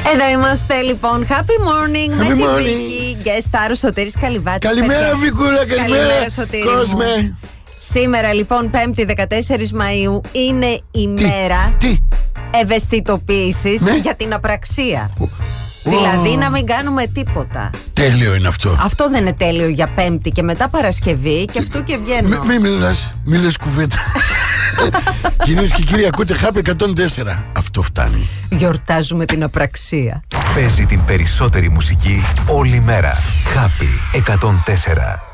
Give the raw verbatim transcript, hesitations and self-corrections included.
Εδώ είμαστε λοιπόν. Happy morning Happy με morning. την Βίκη. Guest star ο Σωτήρης Καλυβάτης. Καλημέρα Βικούλα, καλημέρα Σωτήρη κόσμε. μου. Σήμερα λοιπόν πέμπτη δεκατέσσερις Μαΐου είναι η Τι, μέρα τι? ευαισθητοποίησης Ναι. για την απραξία. Ω. Δηλαδή να μην κάνουμε τίποτα. Τέλειο είναι αυτό. Αυτό δεν είναι τέλειο για Πέμπτη και μετά Παρασκευή και αυτού και βγαίνω. Μην μιλάς, μη λες κουβέντα. Κυρίες και κύριοι, ακούτε Happy εκατόν τέσσερα. Αυτό φτάνει. Γιορτάζουμε την απραξία. Παίζει την περισσότερη μουσική όλη μέρα. Happy εκατόν τέσσερα.